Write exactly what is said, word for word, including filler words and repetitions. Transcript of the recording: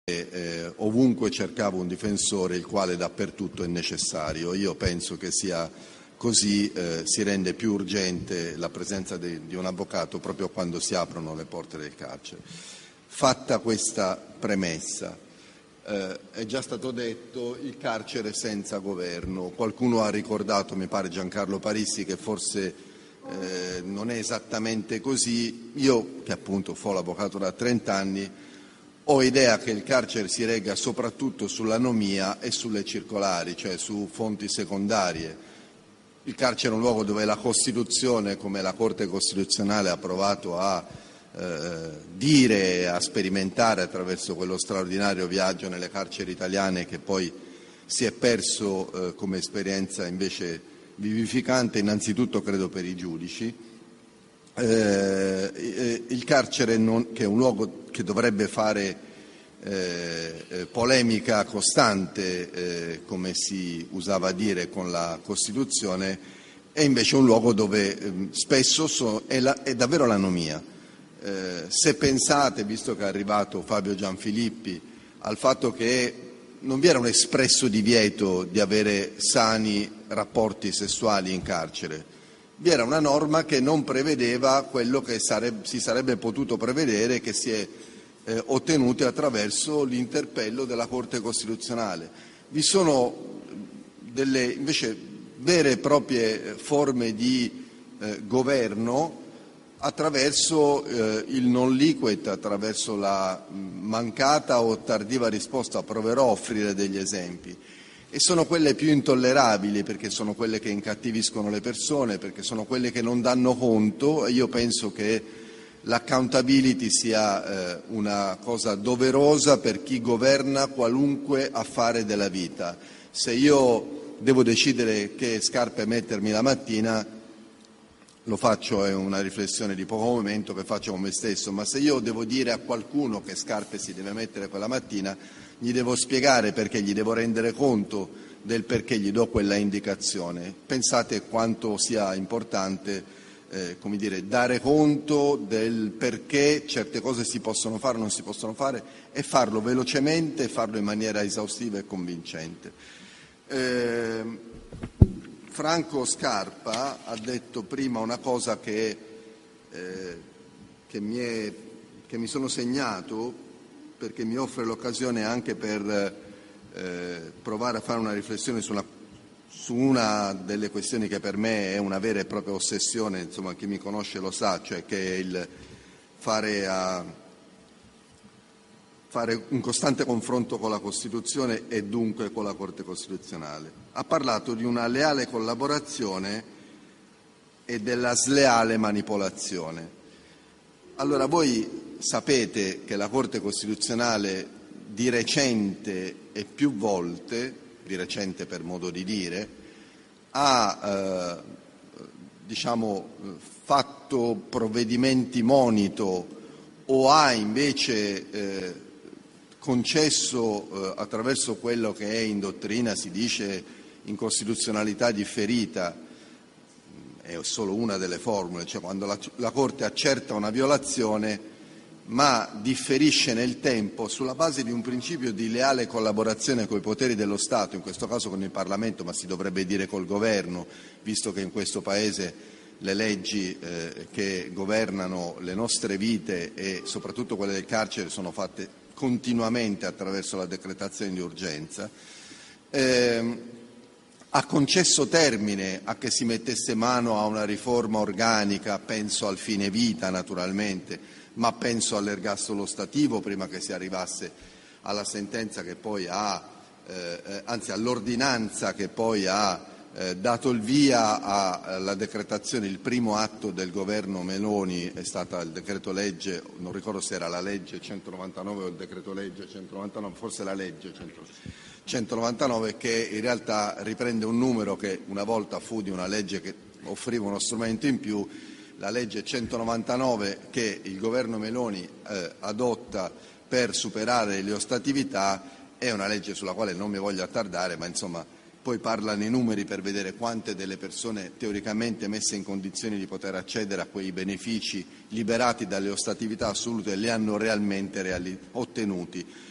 Eh, ovunque cercavo un difensore, il quale dappertutto è necessario. Io penso che sia così, eh, si rende più urgente la presenza de, di un avvocato proprio quando si aprono le porte del carcere. Fatta questa premessa, eh, è già stato detto il carcere senza governo. Qualcuno ha ricordato, mi pare Giancarlo Parissi, che forse eh, non è esattamente così. Io, che appunto fo l'avvocato da trent'anni, ho idea che il carcere si regga soprattutto sull'anomia e sulle circolari, cioè su fonti secondarie. Il carcere è un luogo dove la Costituzione, come la Corte Costituzionale ha provato a eh, dire, a sperimentare attraverso quello straordinario viaggio nelle carceri italiane che poi si è perso eh, come esperienza invece vivificante, innanzitutto credo per i giudici. Eh, il carcere, non, che è un luogo che dovrebbe fare eh, eh, polemica costante, eh, come si usava a dire con la Costituzione, è invece un luogo dove eh, spesso so, è, la, è davvero l'anomia. Eh, se pensate, visto che è arrivato Fabio Gianfilippi, al fatto che non vi era un espresso divieto di avere sani rapporti sessuali in carcere, vi era una norma che non prevedeva quello che sareb- si sarebbe potuto prevedere, che si è eh, ottenuto attraverso l'interpello della Corte Costituzionale. Vi sono delle invece vere e proprie forme di eh, governo attraverso eh, il non liquid, attraverso la mancata o tardiva risposta. Proverò a offrire degli esempi. E sono quelle più intollerabili, perché sono quelle che incattiviscono le persone, perché sono quelle che non danno conto. E io penso che l'accountability sia eh, una cosa doverosa per chi governa qualunque affare della vita. Se io devo decidere che scarpe mettermi la mattina, lo faccio, è una riflessione di poco momento che faccio con me stesso, ma se io devo dire a qualcuno che scarpe si deve mettere quella mattina, gli devo spiegare perché, gli devo rendere conto del perché gli do quella indicazione. Pensate quanto sia importante eh, come dire, dare conto del perché certe cose si possono fare o non si possono fare, e farlo velocemente e farlo in maniera esaustiva e convincente. Eh, Franco Scarpa ha detto prima una cosa che, eh, che, mi è, che mi sono segnato, perché mi offre l'occasione anche per eh, provare a fare una riflessione su una, su una delle questioni che per me è una vera e propria ossessione, insomma chi mi conosce lo sa, cioè che è il fare, a, fare un costante confronto con la Costituzione e dunque con la Corte Costituzionale. Ha parlato di una leale collaborazione e della sleale manipolazione. Allora, voi sapete che la Corte Costituzionale di recente e più volte, di recente per modo di dire, ha eh, diciamo, fatto provvedimenti monito o ha invece eh, concesso eh, attraverso quello che è in dottrina si dice incostituzionalità differita, è solo una delle formule, cioè quando la, la Corte accerta una violazione ma differisce nel tempo sulla base di un principio di leale collaborazione con i poteri dello Stato, in questo caso con il Parlamento, ma si dovrebbe dire col Governo, visto che in questo Paese le leggi eh, che governano le nostre vite e soprattutto quelle del carcere sono fatte continuamente attraverso la decretazione di urgenza. Eh, ha concesso termine a che si mettesse mano a una riforma organica, penso al fine vita naturalmente, ma penso all'ergastolo ostativo prima che si arrivasse alla sentenza che poi ha, eh, anzi all'ordinanza che poi ha eh, dato il via alla decretazione. Il primo atto del governo Meloni è stata il decreto legge, non ricordo se era la legge centonovantanove o il decreto legge centonovantanove, forse la legge centonovantanove, che in realtà riprende un numero che una volta fu di una legge che offriva uno strumento in più. La legge centonovantanove che il governo Meloni eh, adotta per superare le ostatività è una legge sulla quale non mi voglio attardare, ma insomma poi parlano i numeri per vedere quante delle persone teoricamente messe in condizioni di poter accedere a quei benefici liberati dalle ostatività assolute li hanno realmente reali- ottenuti.